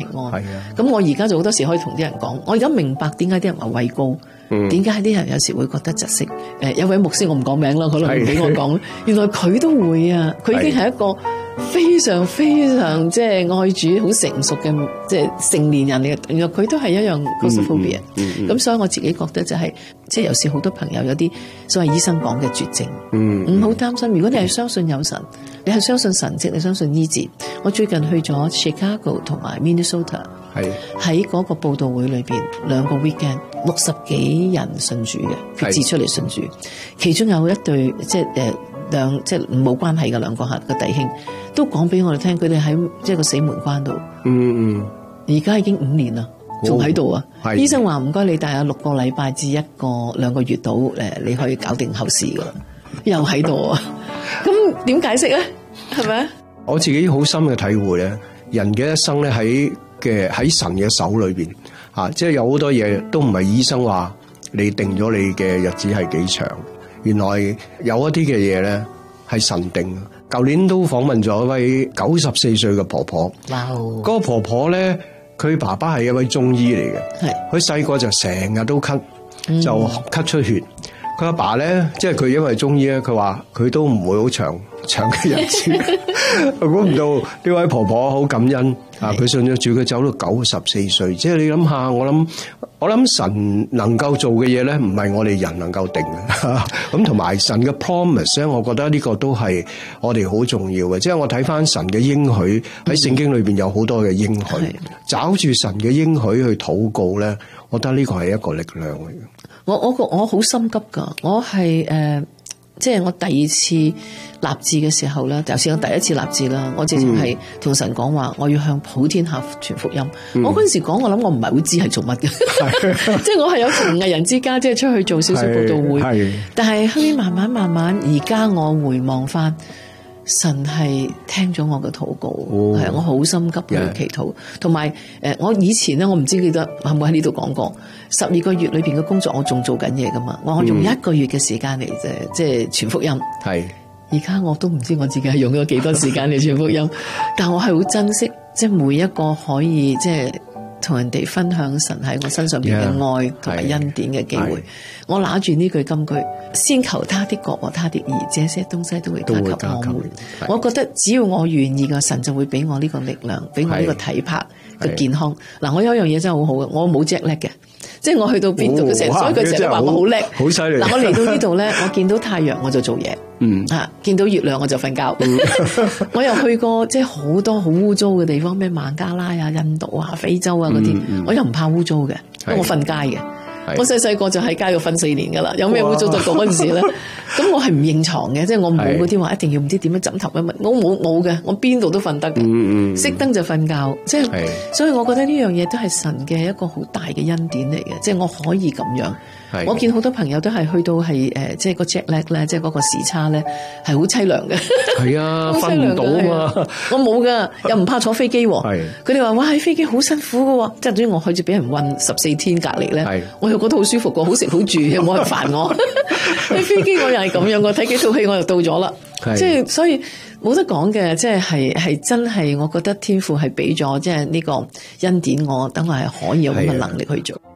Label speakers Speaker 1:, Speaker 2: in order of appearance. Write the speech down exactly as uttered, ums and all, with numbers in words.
Speaker 1: 安。係啊，咁我而家就好多時可以同啲人講，我而家明白點解啲人話畏高，點解啲人有時會覺得窒息。誒，有位牧師我唔講名啦，可能唔俾我講。原來佢都會啊，佢已經係一個非常非常即係愛主、好成熟嘅即係成年人嚟嘅。原來佢都係一樣 claustrophobia。咁所以我自己覺得就係、是，即係有時好多朋友有啲所謂醫生講嘅絕症，唔好擔心。如果你係相信有神，你係相信神蹟，你相信醫治。我最近去咗 Chicago 同埋 Minnesota， 喺嗰個佈道會裏邊兩個 weekend， 六十幾人信主嘅，佢指出嚟信主，其中有一對即係誒兩即係冇關係嘅兩個客嘅弟兄，都講俾我哋聽，佢哋喺即係個死門關度，嗯嗯，而家已經五年啦。仲喺度啊！醫生話唔該你大約六個禮拜至一個兩個月到誒，你可以搞定後事噶啦，又喺度啊！咁點解釋咧？係咪？
Speaker 2: 我自己好深嘅體會咧，人嘅一生咧喺嘅喺神嘅手裏邊啊，即係有好多嘢都唔係醫生話你定咗你嘅日子係幾長，原來有一啲嘅嘢咧係神定。舊年都訪問咗一位九十四歲嘅婆婆，哇！嗰個婆婆咧。佢爸爸係一位中醫嚟嘅，佢細個就成日都咳，就咳出血。佢阿、嗯、爸咧，即係佢因為中醫咧，佢話佢都唔會好長長嘅日子。我估唔到呢位婆婆好感恩啊！佢信咗主，佢走到九十四歲。即係你諗下，我諗我諗神能夠做嘅嘢咧，唔係我哋人能夠定嘅。咁同埋神嘅 promise 咧，我覺得呢個都係我哋好重要嘅。即係我睇翻神嘅應許喺聖經裏邊有好多嘅應許，嗯、找住神嘅應許去禱告咧，我覺得呢個係一個力量嚟嘅。
Speaker 1: 我我我好心急噶，我係誒。呃即係我第二次立志嘅時候咧，尤其是我第一次立志啦，我直情係同神講話，我要向普天下傳福音。嗯、我嗰陣時講，我諗我唔係好知係做乜嘅，即係我係有同藝人之家，即係出去做少少佈道會。但係後面慢慢慢慢，而家我回望翻，神係聽咗我嘅禱告，係、哦、我好心急去祈禱。同埋誒，我以前咧，我唔知記得有冇喺呢度講過。十二個月裏邊嘅工作，我仲做緊嘢噶嘛？我用一個月嘅時間嚟啫，即係傳福音。係而家我都唔知我自己係用咗幾多時間嚟傳福音，但我係好珍惜，即係每一個可以即係同人哋分享神喺我身上邊嘅愛同埋恩典嘅機會。我拿住呢句金句，先求他的國和他的義，這些東西都會加給我們。我覺得只要我願意嘅，神就會俾我呢個力量，俾我呢個體魄嘅健康。嗱，我有一樣嘢真係好好嘅，我冇 jet lag嘅。即係我去到邊度嘅時候，所以佢成日話我好叻，
Speaker 2: 好犀利。
Speaker 1: 嗱，我嚟到呢度咧，我見到太陽我就做嘢，嗯啊，見到月亮我就瞓覺。嗯、我又去過即係好多好污糟嘅地方，咩孟加拉啊、印度啊、非洲啊嗰啲，嗯嗯、我又唔怕污糟嘅，因為我瞓街嘅。我細細個就喺街度瞓四年噶啦，有咩污糟就做嗰陣時咧。咁我係唔認床嘅，即係我冇嗰啲話一定要唔知點樣枕頭乜乜，我冇冇嘅，我邊度都瞓得嘅。熄、嗯嗯、燈就瞓覺，即係，所以我覺得呢樣嘢都係神嘅一個好大嘅恩典嚟嘅，即係我可以咁樣。我見好多朋友都係去到係誒，即係個 jet lag 咧，即係嗰個時差咧，係好凄涼嘅。係啊，瞓唔到啊嘛。我冇噶，又唔怕坐飛機。係，佢哋話哇，喺飛機好辛苦噶，即係總之我去住俾人韞十四天隔離咧，我又覺得好舒服噶，好食好住，冇人煩我。喺飛機我又係咁樣，我睇幾套戲我就到咗啦。即係所以冇得講嘅，即係係係真係，我覺得天父係俾咗即係呢個恩典我，等我係可以有咁嘅能力去做。